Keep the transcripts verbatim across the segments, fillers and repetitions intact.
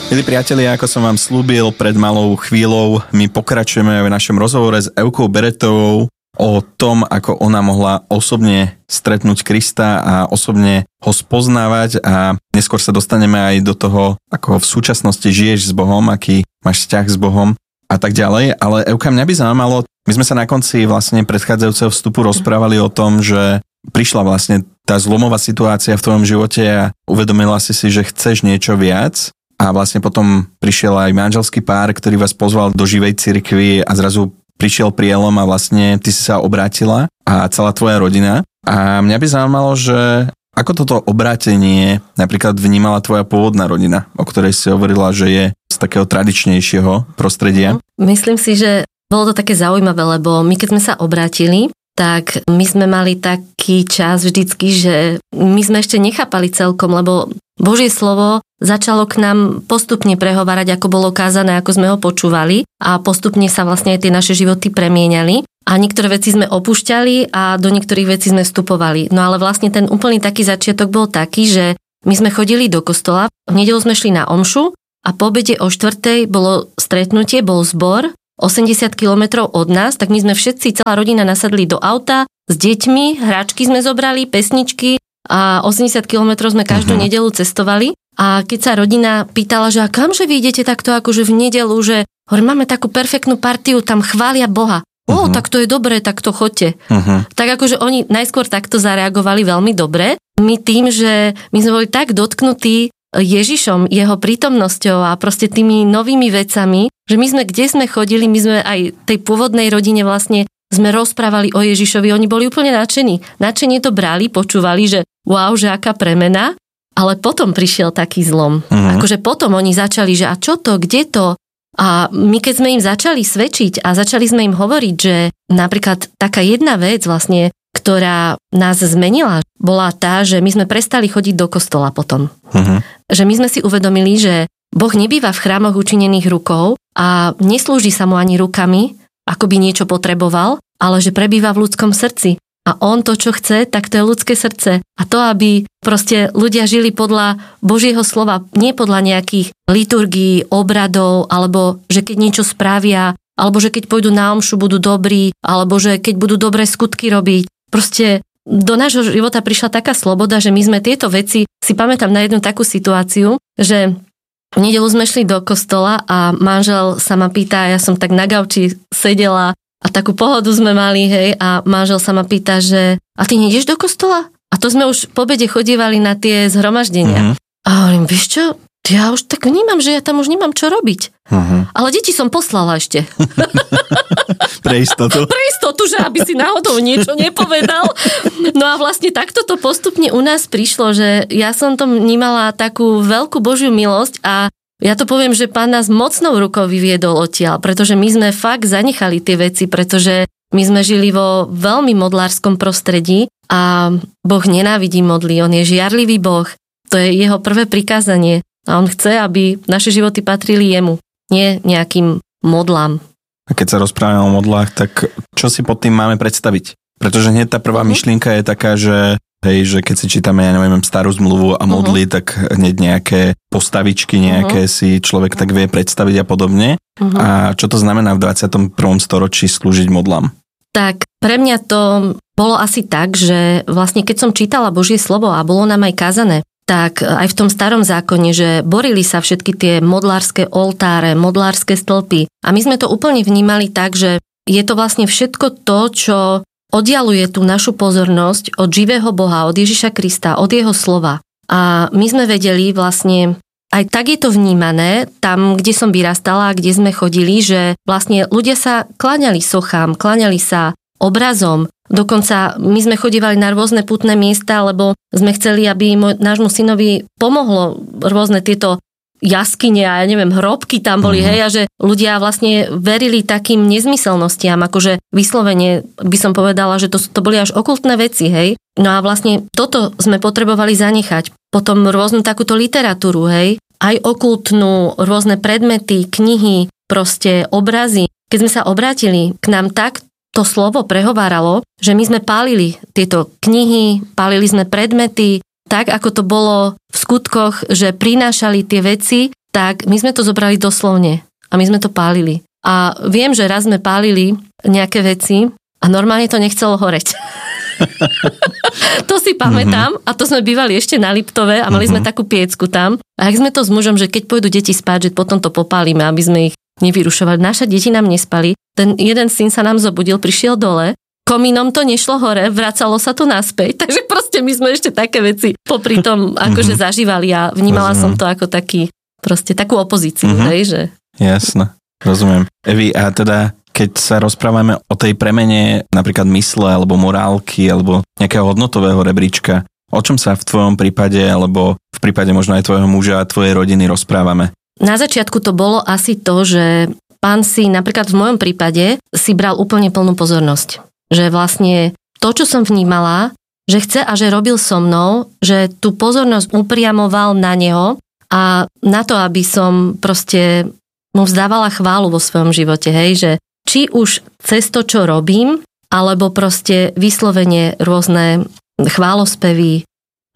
Milí priatelia, ako som vám slúbil pred malou chvíľou, my pokračujeme v našom rozhovore s Evkou Beretovou o tom, ako ona mohla osobne stretnúť Krista a osobne ho spoznávať, a neskôr sa dostaneme aj do toho, ako v súčasnosti žiješ s Bohom, aký máš vzťah s Bohom a tak ďalej. Ale Evka, mňa by zaujímalo, my sme sa na konci vlastne predchádzajúceho vstupu rozprávali o tom, že prišla vlastne tá zlomová situácia v tvojom živote a uvedomila si si, že chceš niečo viac. A vlastne potom prišiel aj manželský pár, ktorý vás pozval do živej cirkvi a zrazu prišiel prielom a vlastne ty si sa obrátila a celá tvoja rodina. A mňa by zaujímalo, že ako toto obrátenie napríklad vnímala tvoja pôvodná rodina, o ktorej si hovorila, že je z takého tradičnejšieho prostredia. Myslím si, že bolo to také zaujímavé, lebo my keď sme sa obrátili, tak my sme mali taký čas vždycky, že my sme ešte nechápali celkom, lebo Božie slovo začalo k nám postupne prehovárať, ako bolo kázané, ako sme ho počúvali, a postupne sa vlastne aj tie naše životy premieniali a niektoré veci sme opúšťali a do niektorých vecí sme vstupovali. No ale vlastne ten úplný taký začiatok bol taký, že my sme chodili do kostola, v nedeľu sme šli na omšu a po obede o štvrtej bolo stretnutie, bol zbor osemdesiat kilometrov od nás, tak my sme všetci, celá rodina nasadli do auta s deťmi, hračky sme zobrali, pesničky a osemdesiat kilometrov sme každú uh-huh. nedeľu cestovali. A keď sa rodina pýtala, že a kamže vy idete takto akože v nedeľu, že hovorím, máme takú perfektnú partiu, tam chvália Boha. Uh-huh. O, tak to je dobré, tak to choďte. Uh-huh. Tak akože oni najskôr takto zareagovali veľmi dobre. My tým, že my sme boli tak dotknutí Ježišom, jeho prítomnosťou a proste tými novými vecami, že my sme, kde sme chodili, my sme aj tej pôvodnej rodine vlastne sme rozprávali o Ježišovi, oni boli úplne nadšení. Nadšenie to brali, počúvali, že wow, že aká premena, ale potom prišiel taký zlom. Mm. Akože potom oni začali, že a čo to, kde to? A my keď sme im začali svedčiť a začali sme im hovoriť, že napríklad taká jedna vec vlastne, ktorá nás zmenila, bola tá, že my sme prestali chodiť do kostola potom. Mm-hmm. Že my sme si uvedomili, že Boh nebýva v chrámoch učinených rukou a neslúži sa mu ani rukami, ako by niečo potreboval, ale že prebýva v ľudskom srdci. A on to, čo chce, tak to je ľudské srdce. A to, aby proste ľudia žili podľa Božieho slova, nie podľa nejakých liturgií, obradov, alebo že keď niečo spravia, alebo že keď pôjdu na omšu, budú dobrí, alebo že keď budú dobré skutky robiť. Proste do nášho života prišla taká sloboda, že my sme tieto veci, si pamätám na jednu takú situáciu, že v nedeľu sme šli do kostola a manžel sa ma pýta, ja som tak na gauči sedela a takú pohodu sme mali, hej, a manžel sa ma pýta, že a ty nejdeš do kostola? A to sme už po obede chodievali na tie zhromaždenia. Mm-hmm. A hovorím, vieš čo, ja už tak vnímam, že ja tam už nemám čo robiť. Mm-hmm. Ale deti som poslala ešte. Pre istotu. Pre istotu, že aby si náhodou niečo nepovedal. No a vlastne takto to postupne u nás prišlo, že ja som to vnímala takú veľkú Božiu milosť a ja to poviem, že Pán nás mocnou rukou vyviedol odtiaľ, pretože my sme fakt zanechali tie veci, pretože my sme žili vo veľmi modlárskom prostredí a Boh nenávidí modly, on je žiarlivý Boh. To je jeho prvé prikázanie a on chce, aby naše životy patrili jemu, nie nejakým modlám. A keď sa rozprávame o modlách, tak čo si pod tým máme predstaviť? Pretože hneď tá prvá uh-huh. myšlienka je taká, že hej, že keď si čítame, ja neviem, starú zmluvu a modly, uh-huh. tak hneď nejaké postavičky nejaké uh-huh. si človek tak vie predstaviť a podobne. Uh-huh. A čo to znamená v dvadsiatom prvom storočí slúžiť modlám? Tak pre mňa to bolo asi tak, že vlastne keď som čítala Božie slovo a bolo nám aj kázané, tak aj v tom starom zákone, že borili sa všetky tie modlárske oltáre, modlárske stĺpy. A my sme to úplne vnímali tak, že je to vlastne všetko to, čo oddialuje tú našu pozornosť od živého Boha, od Ježiša Krista, od jeho slova. A my sme vedeli vlastne, aj tak je to vnímané, tam, kde som vyrastala, kde sme chodili, že vlastne ľudia sa kláňali sochám, kláňali sa obrazom. Dokonca my sme chodívali na rôzne putné miesta, lebo sme chceli, aby môj, nášmu synovi pomohlo rôzne tieto jaskyne a ja neviem, hrobky tam boli, mm-hmm. hej, a že ľudia vlastne verili takým nezmyselnostiam, akože vyslovene by som povedala, že to, to boli až okultné veci, hej. No a vlastne toto sme potrebovali zanechať. Potom rôznu takúto literatúru, hej, aj okultnú, rôzne predmety, knihy, proste obrazy. Keď sme sa obrátili, k nám tak to slovo prehováralo, že my sme pálili tieto knihy, pálili sme predmety, tak ako to bolo v skutkoch, že prinášali tie veci, tak my sme to zobrali doslovne a my sme to pálili. A viem, že raz sme pálili nejaké veci a normálne to nechcelo horeť. To si pamätám a to sme bývali ešte na Liptove a mali sme takú piecku tam. A jak sme to s mužom, že keď pôjdu deti spať, že potom to popálime, aby sme ich nevyrušovali. Naša deti nám nespali. Ten jeden syn sa nám zobudil, prišiel dole, komínom to nešlo hore, vracalo sa to naspäť, takže proste my sme ešte také veci popri tom akože zažívali a vnímala som to ako taký, proste takú opozíciu, mm-hmm. hej, že... Jasné, rozumiem. Evi, a teda keď sa rozprávame o tej premene napríklad mysle, alebo morálky, alebo nejakého hodnotového rebríčka, o čom sa v tvojom prípade, alebo v prípade možno aj tvojho muža a tvojej rodiny rozprávame? Na začiatku to bolo asi to, že pán si napríklad v mojom prípade si bral úplne plnú pozornosť. Že vlastne to, čo som vnímala, že chce a že robil so mnou, že tú pozornosť upriamoval na neho a na to, aby som proste mu vzdávala chválu vo svojom živote, hej, že či už cez to, čo robím, alebo proste vyslovene rôzne chválospevy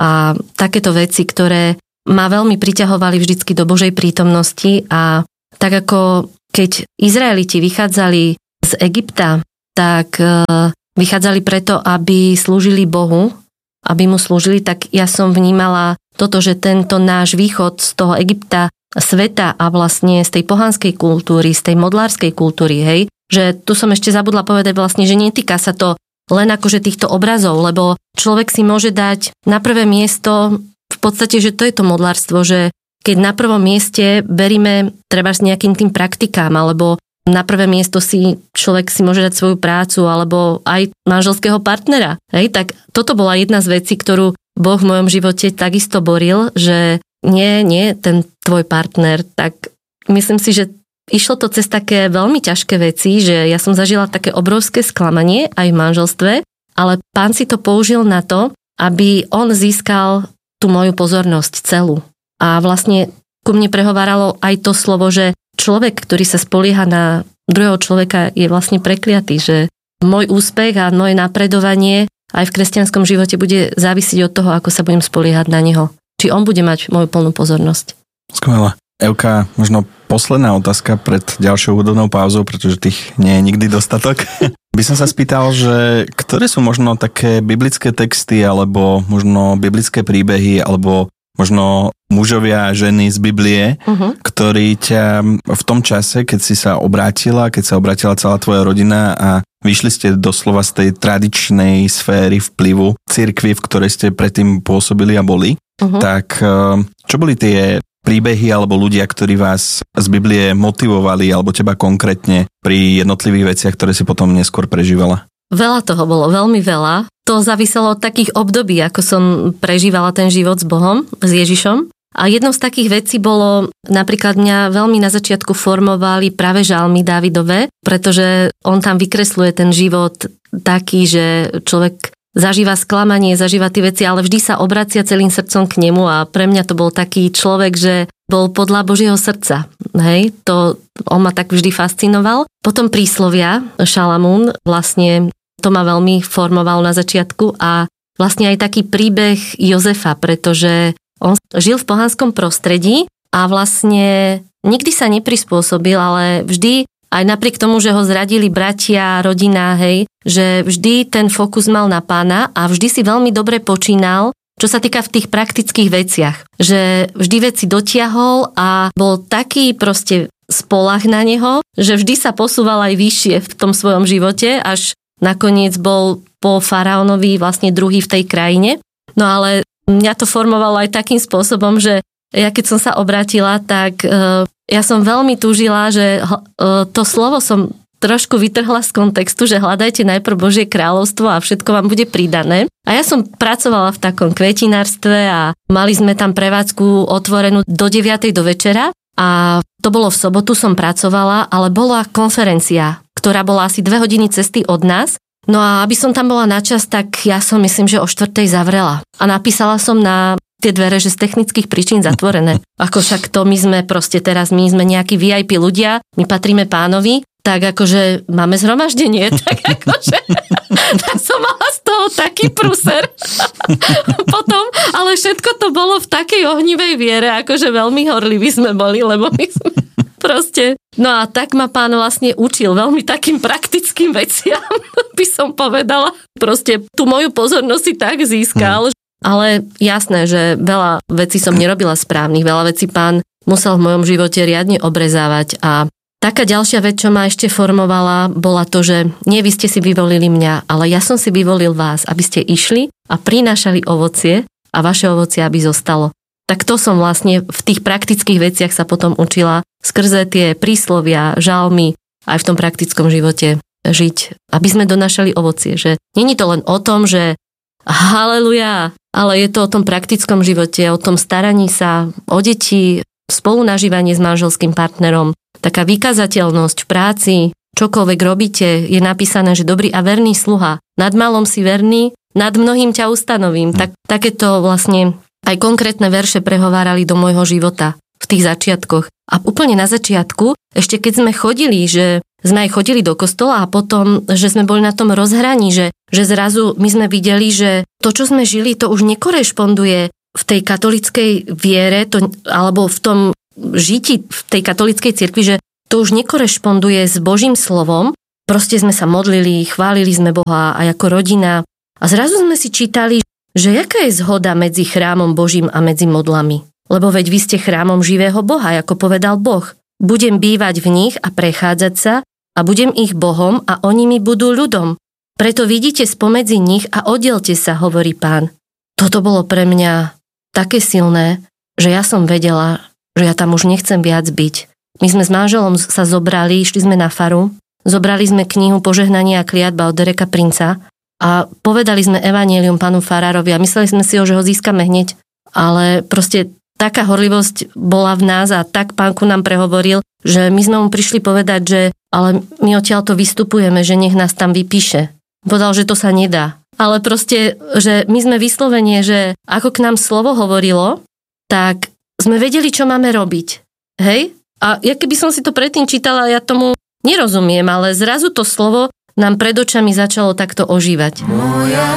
a takéto veci, ktoré ma veľmi priťahovali vždycky do Božej prítomnosti a tak ako keď Izraeliti vychádzali z Egypta, tak vychádzali preto, aby slúžili Bohu, aby mu slúžili, tak ja som vnímala toto, že tento náš východ z toho Egypta, sveta a vlastne z tej pohanskej kultúry, z tej modlárskej kultúry, hej, že tu som ešte zabudla povedať vlastne, že netýka sa to len akože týchto obrazov, lebo človek si môže dať na prvé miesto v podstate, že to je to modlárstvo, že keď na prvom mieste beríme treba s nejakým tým praktikám, alebo na prvé miesto si človek si môže dať svoju prácu, alebo aj manželského partnera. Hej, tak toto bola jedna z vecí, ktorú Boh v mojom živote takisto boril, že nie, nie, ten tvoj partner, tak myslím si, že išlo to cez také veľmi ťažké veci, že ja som zažila také obrovské sklamanie aj v manželstve, ale pán si to použil na to, aby on získal tú moju pozornosť celú. A vlastne ku mne prehováralo aj to slovo, že človek, ktorý sa spolieha na druhého človeka, je vlastne prekliatý, že môj úspech a moje napredovanie aj v kresťanskom živote bude závisiť od toho, ako sa budem spoliehať na neho. Či on bude mať moju plnú pozornosť. Skvelé. Evka, možno posledná otázka pred ďalšou úvodnou pauzou, pretože tých nie je nikdy dostatok. By som sa spýtal, že ktoré sú možno také biblické texty, alebo možno biblické príbehy, alebo možno mužovia a ženy z Biblie, uh-huh. ktorí ťa v tom čase, keď si sa obrátila, keď sa obrátila celá tvoja rodina a vyšli ste doslova z tej tradičnej sféry vplyvu cirkvi, v ktorej ste predtým pôsobili a boli, uh-huh. tak čo boli tie príbehy alebo ľudia, ktorí vás z Biblie motivovali alebo teba konkrétne pri jednotlivých veciach, ktoré si potom neskôr prežívala? Veľa toho bolo, veľmi veľa. To záviselo od takých období, ako som prežívala ten život s Bohom, s Ježišom. A jednou z takých vecí bolo, napríklad mňa veľmi na začiatku formovali práve žalmy Dávidove, pretože on tam vykresluje ten život taký, že človek zažíva sklamanie, zažíva tie veci, ale vždy sa obracia celým srdcom k nemu a pre mňa to bol taký človek, že bol podľa Božieho srdca. Hej, to on ma tak vždy fascinoval. Potom príslovia, Šalamún, vlastne to ma veľmi formoval na začiatku a vlastne aj taký príbeh Jozefa, pretože on žil v pohanskom prostredí a vlastne nikdy sa neprispôsobil, ale vždy aj napriek tomu, že ho zradili bratia, rodina, hej, že vždy ten fokus mal na Pána a vždy si veľmi dobre počínal, čo sa týka v tých praktických veciach. Že vždy veci dotiahol a bol taký proste spoľah na neho, že vždy sa posúval aj vyššie v tom svojom živote, až nakoniec bol po faraónovi vlastne druhý v tej krajine. No ale mňa to formovalo aj takým spôsobom, že ja keď som sa obrátila, tak uh, ja som veľmi túžila, že uh, to slovo som trošku vytrhla z kontextu, že hľadajte najprv Božie kráľovstvo a všetko vám bude pridané. A ja som pracovala v takom kvetinárstve a mali sme tam prevádzku otvorenú do deviatej do večera a to bolo v sobotu, som pracovala, ale bola konferencia, ktorá bola asi dve hodiny cesty od nás. No a aby som tam bola na čas, tak ja som myslím, že o štvrtej zavrela. A napísala som na tie dvere, že z technických príčin zatvorené. Ako však to my sme proste teraz, my sme nejakí vé í pé ľudia, my patríme Pánovi, tak akože máme zhromaždenie, tak akože tak som mala z toho toho taký pruser. Potom, ale všetko to bolo v takej ohnivej viere, akože veľmi horliví sme boli, lebo my sme proste... No a tak ma pán vlastne učil veľmi takým praktickým veciam, by som povedala. Proste tú moju pozornosť si tak získal, hmm. ale jasné, že veľa vecí som nerobila správnych, veľa vecí pán musel v mojom živote riadne obrezávať a taká ďalšia vec, čo ma ešte formovala, bola to, že nie vy ste si vyvolili mňa, ale ja som si vyvolil vás, aby ste išli a prinášali ovocie a vaše ovocie, aby zostalo. Tak to som vlastne v tých praktických veciach sa potom učila skrze tie príslovia, žalmy, aj v tom praktickom živote žiť, aby sme donášali ovocie. Že není to len o tom, že haleluja, ale je to o tom praktickom živote, o tom staraní sa o deti, spolunažívanie s manželským partnerom, taká vykazateľnosť v práci, čokoľvek robíte, je napísané, že dobrý a verný sluha. Nad malom si verný, nad mnohým ťa ustanovím. Tak, takéto vlastne aj konkrétne verše prehovárali do môjho života v tých začiatkoch. A úplne na začiatku, ešte keď sme chodili, že sme aj chodili do kostola a potom, že sme boli na tom rozhraní, že, že zrazu my sme videli, že to, čo sme žili, to už nekorešponduje v tej katolíckej viere, to, alebo v tom žiti v tej katolíckej cirkvi, že to už nekorešponduje s Božím slovom. Proste sme sa modlili, chválili sme Boha aj ako rodina. A zrazu sme si čítali, že jaká je zhoda medzi chrámom Božím a medzi modlami. Lebo veď vy ste chrámom živého Boha, ako povedal Boh. Budem bývať v nich a prechádzať sa a budem ich Bohom a oni mi budú ľudom. Preto vidíte spomedzi nich a oddielte sa, hovorí Pán. Toto bolo pre mňa také silné, že ja som vedela, že ja tam už nechcem viac byť. My sme s manželom sa zobrali, išli sme na faru, zobrali sme knihu Požehnanie a kliatba od Dereka Princa a povedali sme evanjelium pánu farárovi a mysleli sme si ho, že ho získame hneď. Ale proste taká horlivosť bola v nás a tak pán ku nám prehovoril, že my sme mu prišli povedať, že ale my odtiaľto vystupujeme, že nech nás tam vypíše. Povedal, že to sa nedá. Ale proste, že my sme vyslovene, že ako k nám slovo hovorilo, tak sme vedeli, čo máme robiť. Hej? A ja keby som si to predtým čítala, ja tomu nerozumiem, ale zrazu to slovo nám pred očami začalo takto ožívať. Moja